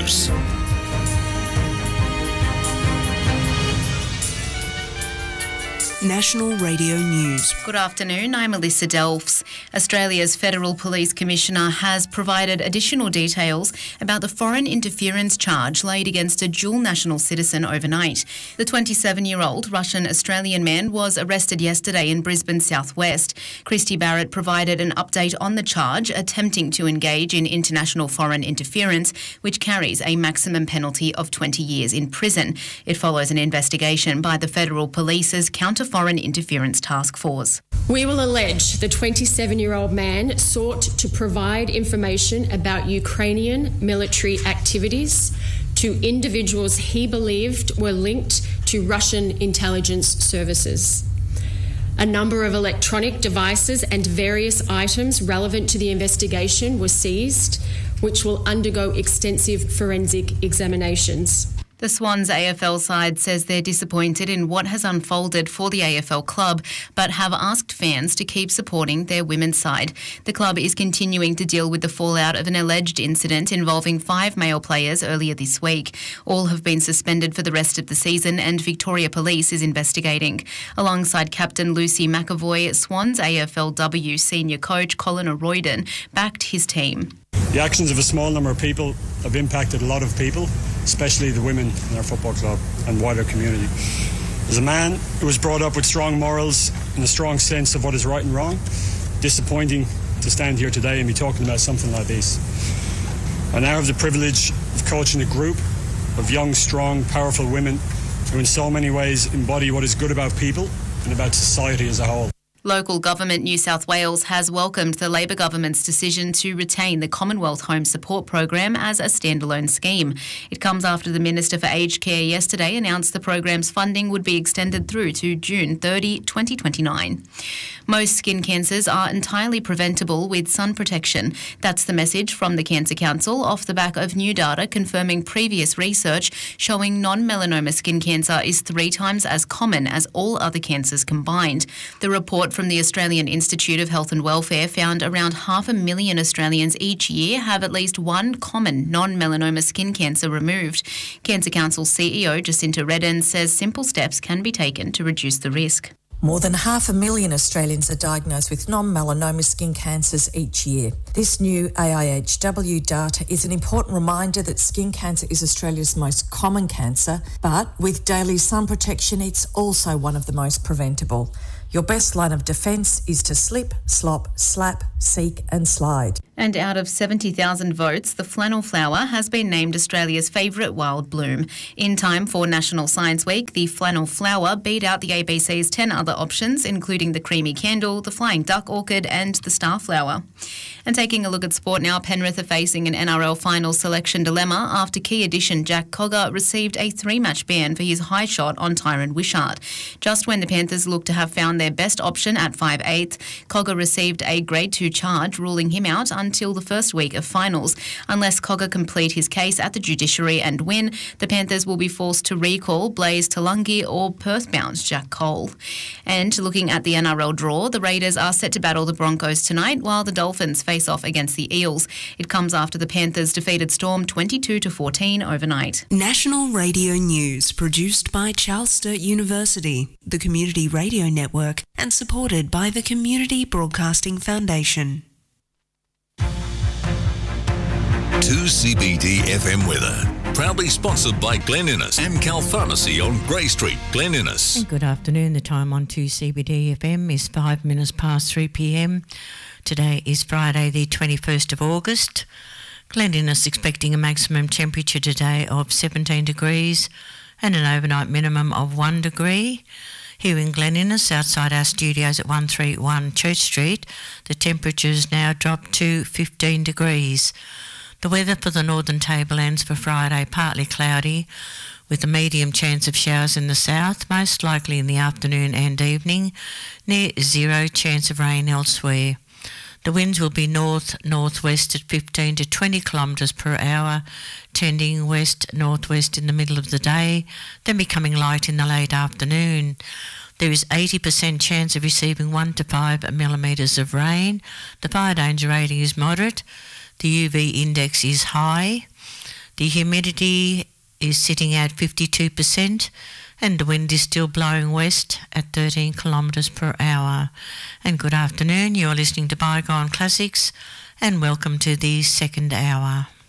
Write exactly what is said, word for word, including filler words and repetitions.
News. National Radio News. Good afternoon, I'm Alyssa Delfs. Australia's Federal Police Commissioner has provided additional details about the foreign interference charge laid against a dual national citizen overnight. The twenty-seven-year-old Russian-Australian man was arrested yesterday in Brisbane southwest. Christy Barrett provided an update on the charge, attempting to engage in international foreign interference, which carries a maximum penalty of twenty years in prison. It follows an investigation by the Federal Police's Counter Foreign Interference Task Force. We will allege the twenty-seven-year-old man sought to provide information about Ukrainian military activities to individuals he believed were linked to Russian intelligence services. A number of electronic devices and various items relevant to the investigation were seized, which will undergo extensive forensic examinations. The Swans A F L side says they're disappointed in what has unfolded for the A F L club, but have asked fans to keep supporting their women's side. The club is continuing to deal with the fallout of an alleged incident involving five male players earlier this week. All have been suspended for the rest of the season, and Victoria Police is investigating. Alongside captain Lucy McAvoy, Swans A F L W senior coach Colin Royden backed his team. The actions of a small number of people have impacted a lot of people, especially the women in our football club and wider community. As a man who was brought up with strong morals and a strong sense of what is right and wrong, disappointing to stand here today and be talking about something like this. I now have the privilege of coaching a group of young, strong, powerful women who in so many ways embody what is good about people and about society as a whole. Local Government New South Wales has welcomed the Labor government's decision to retain the Commonwealth Home Support Program as a standalone scheme. It comes after the Minister for Aged Care yesterday announced the program's funding would be extended through to June thirtieth, twenty twenty-nine. Most skin cancers are entirely preventable with sun protection. That's the message from the Cancer Council off the back of new data confirming previous research showing non-melanoma skin cancer is three times as common as all other cancers combined. The report from the Australian Institute of Health and Welfare found around half a million Australians each year have at least one common non-melanoma skin cancer removed. Cancer Council C E O Jacinta Redden says simple steps can be taken to reduce the risk. More than half a million Australians are diagnosed with non-melanoma skin cancers each year. This new A I H W data is an important reminder that skin cancer is Australia's most common cancer, but with daily sun protection, it's also one of the most preventable. Your best line of defence is to slip, slop, slap, seek and slide. And out of seventy thousand votes, the flannel flower has been named Australia's favourite wild bloom. In time for National Science Week, the flannel flower beat out the A B C's ten other options, including the creamy candle, the flying duck orchid and the starflower. And taking a look at sport now, Penrith are facing an N R L final selection dilemma after key addition Jack Cogger received a three-match ban for his high shot on Tyron Wishart. Just when the Panthers looked to have found their best option at five eighths, Cogger received a grade two charge, ruling him out until the first week of finals. Unless Cogger complete his case at the judiciary and win, the Panthers will be forced to recall Blaze Talungi or Perth-bound Jack Cole. And looking at the N R L draw, the Raiders are set to battle the Broncos tonight, while the Dolphins face off against the Eels. It comes after the Panthers defeated Storm twenty-two to fourteen overnight. National Radio News, produced by Charles Sturt University, the Community Radio Network, and supported by the Community Broadcasting Foundation. two C B D F M weather. Proudly sponsored by Glen Innes, Amcal Pharmacy on Grey Street, Glen Innes. And good afternoon. The time on two C B D F M is five minutes past three p m. Today is Friday the twenty-first of August. Glen Innes expecting a maximum temperature today of seventeen degrees and an overnight minimum of one degree. Here in Glen Innes, outside our studios at one thirty-one Church Street, the temperature's now dropped to fifteen degrees. The weather for the Northern Tablelands for Friday, partly cloudy, with a medium chance of showers in the south, most likely in the afternoon and evening, near zero chance of rain elsewhere. The winds will be north-northwest at fifteen to twenty kilometres per hour, tending west-northwest in the middle of the day, then becoming light in the late afternoon. There is eighty percent chance of receiving one to five millimetres of rain. The fire danger rating is moderate. The U V index is high. The humidity is sitting at fifty-two percent and the wind is still blowing west at thirteen kilometres per hour. And good afternoon, you're listening to Bygone Classics and welcome to the second hour.